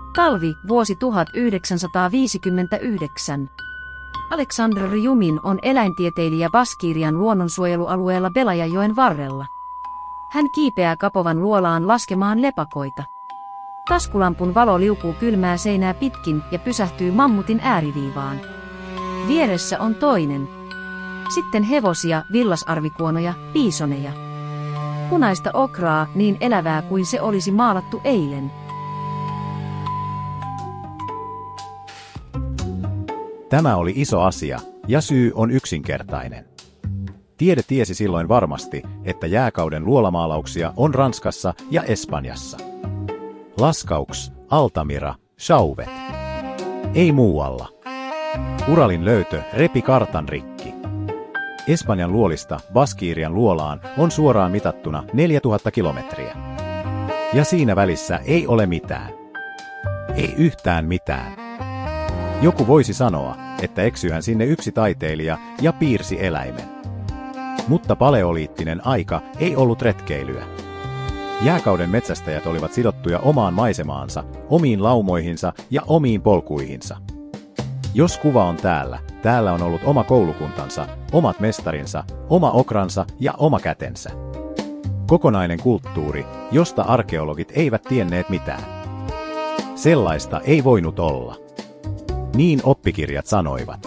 Talvi, vuosi 1959. Aleksandr Rjumin on eläintieteilijä Baskirian luonnonsuojelualueella Belajajoen varrella. Hän kiipeää Kapovan luolaan laskemaan lepakoita. Taskulampun valo liukuu kylmää seinää pitkin ja pysähtyy mammutin ääriviivaan. Vieressä on toinen. Sitten hevosia, villasarvikuonoja, piisoneja. Punaista okraa, niin elävää kuin se olisi maalattu eilen. Tämä oli iso asia, ja syy on yksinkertainen. Tiede tiesi silloin varmasti, että jääkauden luolamaalauksia on Ranskassa ja Espanjassa. Lascaux, Altamira, Chauvet. Ei muualla. Uralin löytö repi kartan rikki. Espanjan luolista Baskirian luolaan on suoraan mitattuna 4000 kilometriä. Ja siinä välissä ei ole mitään. Ei yhtään mitään. Joku voisi sanoa, että eksyihän sinne yksi taiteilija ja piirsi eläimen. Mutta paleoliittinen aika ei ollut retkeilyä. Jääkauden metsästäjät olivat sidottuja omaan maisemaansa, omiin laumoihinsa ja omiin polkuihinsa. Jos kuva on täällä on ollut oma koulukuntansa, omat mestarinsa, oma okransa ja oma kätensä. Kokonainen kulttuuri, josta arkeologit eivät tienneet mitään. Sellaista ei voinut olla. Niin oppikirjat sanoivat.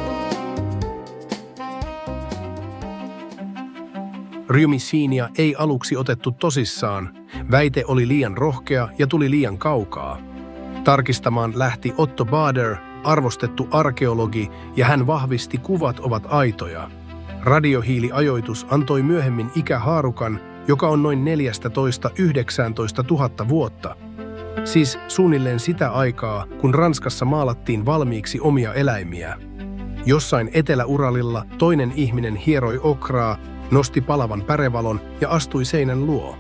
Rjumisinia ei aluksi otettu tosissaan. Väite oli liian rohkea ja tuli liian kaukaa. Tarkistamaan lähti Otto Bader, arvostettu arkeologi, ja hän vahvisti kuvat ovat aitoja. Radiohiiliajoitus antoi myöhemmin ikähaarukan, joka on noin 14–19 000 vuotta. Siis suunnilleen sitä aikaa, kun Ranskassa maalattiin valmiiksi omia eläimiä. Jossain Etelä-Uralilla toinen ihminen hieroi okraa, nosti palavan pärevalon ja astui seinän luo.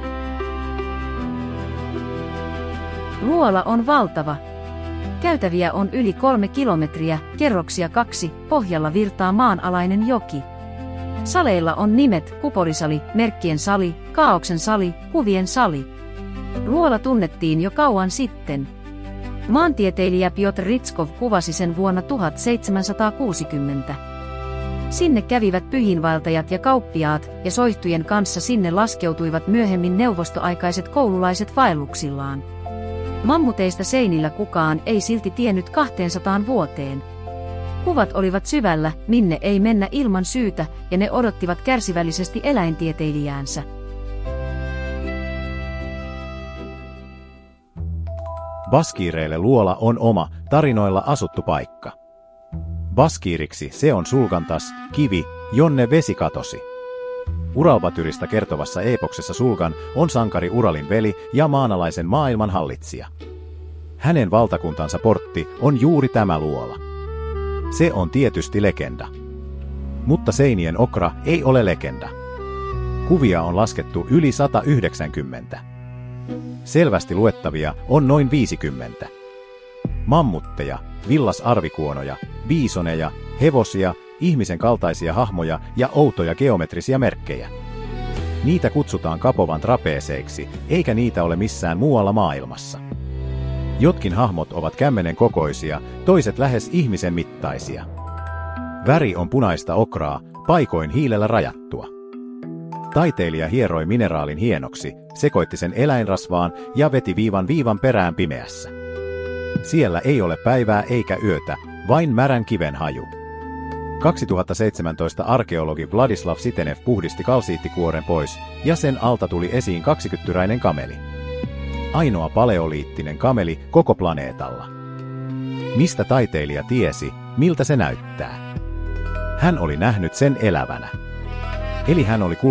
Luola on valtava. Käytäviä on yli 3 kilometriä, kerroksia 2, pohjalla virtaa maanalainen joki. Saleilla on nimet Kupolisali, Merkkien sali, Kaaoksen sali, Kuvien sali. Luola tunnettiin jo kauan sitten. Maantieteilijä Piotr Ritskov kuvasi sen vuonna 1760. Sinne kävivät pyhiinvaeltajat ja kauppiaat, ja soihtujen kanssa sinne laskeutuivat myöhemmin neuvostoaikaiset koululaiset vaelluksillaan. Mammuteista seinillä kukaan ei silti tiennyt 200 vuoteen. Kuvat olivat syvällä, minne ei mennä ilman syytä, ja ne odottivat kärsivällisesti eläintieteilijäänsä. Baskiireille luola on oma, tarinoilla asuttu paikka. Baskiiriksi se on Sulgantas, kivi, jonne vesi katosi. Uralbatyristä kertovassa eepoksessa Sulgan on sankari Uralin veli ja maanalaisen maailman hallitsija. Hänen valtakuntansa portti on juuri tämä luola. Se on tietysti legenda. Mutta seinien okra ei ole legenda. Kuvia on laskettu yli 190. Selvästi luettavia on noin 50. Mammutteja, villasarvikuonoja, biisoneja, hevosia, ihmisen kaltaisia hahmoja ja outoja geometrisia merkkejä. Niitä kutsutaan Kapovan trapeeseiksi, eikä niitä ole missään muualla maailmassa. Jotkin hahmot ovat kämmenen kokoisia, toiset lähes ihmisen mittaisia. Väri on punaista okraa, paikoin hiilellä rajattua. Taiteilija hieroi mineraalin hienoksi, sekoitti sen eläinrasvaan ja veti viivan perään pimeässä. Siellä ei ole päivää eikä yötä, vain märän kiven haju. 2017 arkeologi Vladislav Sitenev puhdisti kalsiittikuoren pois, ja sen alta tuli esiin 2-kyttyräinen kameli. Ainoa paleoliittinen kameli koko planeetalla. Mistä taiteilija tiesi, miltä se näyttää? Hän oli nähnyt sen elävänä. Eli hän oli